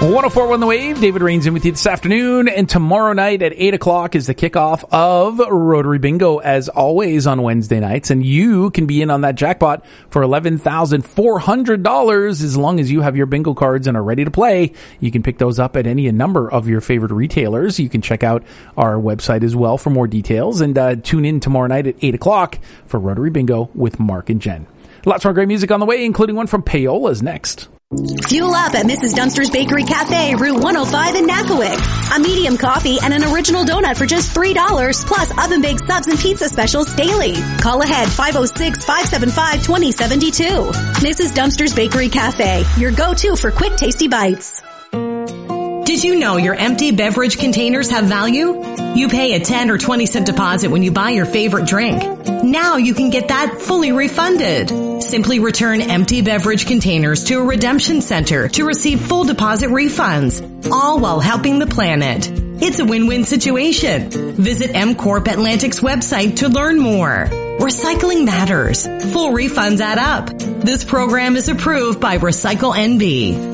104.1 The Wave. David Rains in with you this afternoon, and tomorrow night at 8 o'clock is the kickoff of Rotary Bingo, as always on Wednesday nights, and you can be in on that jackpot for $11,400 as long as you have your bingo cards and are ready to play. You can pick those up at any number of your favorite retailers. You can check out our website as well for more details, and tune in tomorrow night at 8 o'clock for Rotary Bingo with Mark and Jen. Lots more great music on the way, including one from Paola's next. Fuel up at Mrs. Dunster's Bakery Cafe, Route 105 in Nakawik. A medium coffee and an original donut for just $3, plus oven-baked subs and pizza specials daily. Call ahead 506-575-2072. Mrs. Dunster's Bakery Cafe, your go-to for quick, tasty bites. Did you know your empty beverage containers have value? You pay a 10 or 20 cent deposit when you buy your favorite drink. Now you can get that fully refunded. Simply return empty beverage containers to a redemption center to receive full deposit refunds, all while helping the planet. It's a win-win situation. Visit MCorp Atlantic's website to learn more. Recycling matters. Full refunds add up. This program is approved by Recycle NB.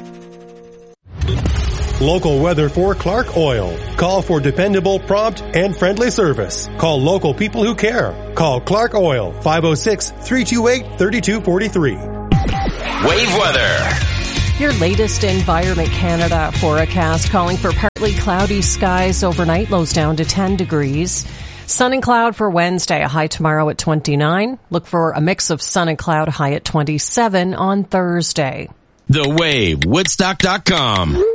Local weather for Clark Oil. Call for dependable, prompt, and friendly service. Call local people who care. Call Clark Oil, 506-328-3243. Wave weather. Your latest Environment Canada forecast calling for partly cloudy skies overnight, lows down to 10 degrees. Sun and cloud for Wednesday, a high tomorrow at 29. Look for a mix of sun and cloud, high at 27 on Thursday. The Wave, Woodstock.com.